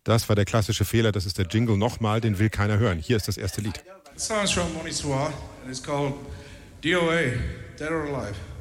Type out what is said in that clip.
Das war der klassische Fehler, das ist der Jingle nochmal, den will keiner hören. Hier ist das erste Lied. The song's from Monisoir and it's called DOA, Dead or Alive.